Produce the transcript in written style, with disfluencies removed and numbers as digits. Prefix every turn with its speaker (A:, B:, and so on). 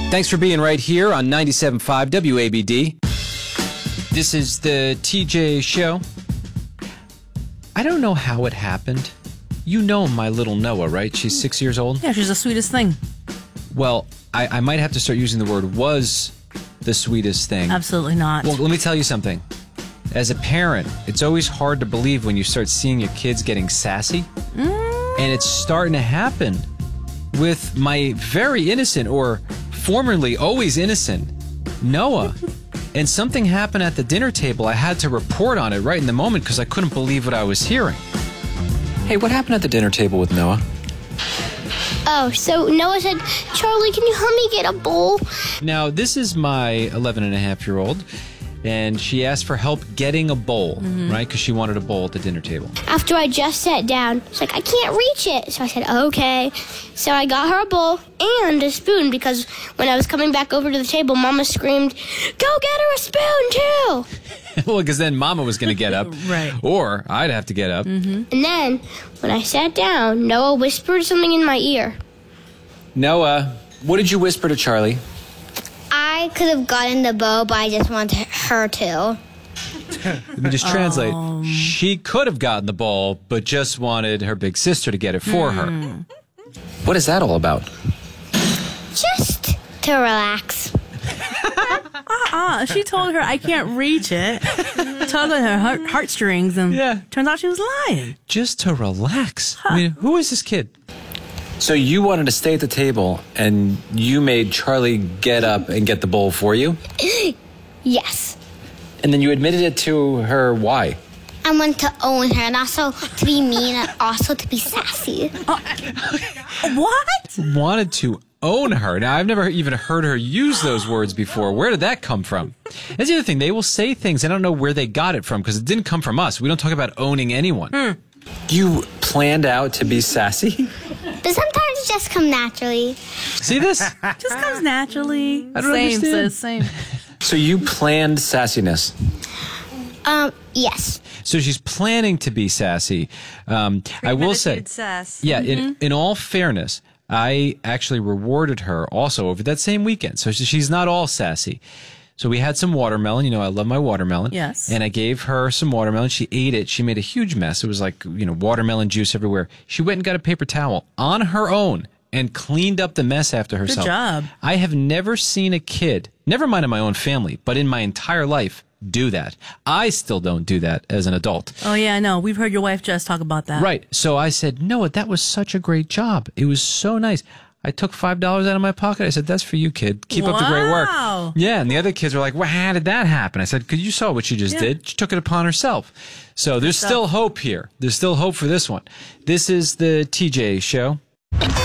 A: Thanks for being right here on 97.5 WABD. This is the TJ Show. I don't know how it happened. You know my little Noah, right? She's 6 years old.
B: Yeah, she's the sweetest thing.
A: Well, I might have to start using the word was the sweetest thing.
B: Absolutely not.
A: Well, let me tell you something. As a parent, it's always hard to believe when you start seeing your kids getting sassy. And it's starting to happen with my very innocent, or formerly always innocent, Noah. And something happened at the dinner table. I had to report on it right in the moment because I couldn't believe what I was hearing. Hey, what happened at the dinner table with Noah?
C: Oh, so Noah said, Charlie, can you help me get a bowl?
A: Now, this is my 11-and-a-half-year-old, and she asked for help getting a bowl, right? Because she wanted a bowl at the dinner table.
C: After I just sat down, she's like, I can't reach it. So I said, okay. So I got her a bowl and a spoon because when I was coming back over to the table, Mama screamed, go get her a spoon, too.
A: Well, because then Mama was going to get up.
B: Right.
A: Or I'd have to get up.
C: And then, when I sat down, Noah whispered something in my ear.
A: Noah, what did you whisper to Charlie?
D: I could have gotten the bowl, but I just wanted her to.
A: Let me just translate. She could have gotten the ball, but just wanted her big sister to get it for her. What is that all about?
D: Just to relax.
B: She told her I can't reach it. Tugging her heartstrings, and turns out she was lying.
A: Just to relax. I mean, who is this kid? So you wanted to stay at the table, and you made Charlie get up and get the bowl for you?
D: Yes.
A: And then you admitted it to her. Why?
D: I want to own her and also to be mean and also to be sassy.
B: What?
A: Wanted to own her. Now, I've never even heard her use those words before. Where did that come from? That's the other thing. They will say things. I don't know where they got it from because it didn't come from us. We don't talk about owning anyone. You planned out to be sassy?
D: But sometimes it just come naturally.
A: See this?
B: Just comes naturally.
A: I don't understand.
B: Same.
A: So you planned sassiness?
D: Yes.
A: So she's planning to be sassy. I will say,
B: sass.
A: yeah, in all fairness, I actually rewarded her also over that same weekend. So she's not all sassy. So we had some watermelon. You know, I love my watermelon.
B: Yes.
A: And I gave her some watermelon. She ate it. She made a huge mess. It was like, watermelon juice everywhere. She went and got a paper towel on her own and cleaned up the mess after herself.
B: Good job.
A: I have never seen a kid, never mind in my own family, but in my entire life, do that. I still don't do that as an adult.
B: Oh, yeah, I know. We've heard your wife just talk about that.
A: Right. So I said, Noah, that was such a great job. It was so nice. I took $5 out of my pocket. I said, that's for you, kid. Keep up the great work.
B: Wow.
A: Yeah, and the other kids were like, well, how did that happen? I said, because you saw what she just did. She took it upon herself. So there's still hope here. There's still hope for this one. This is the TJ Show.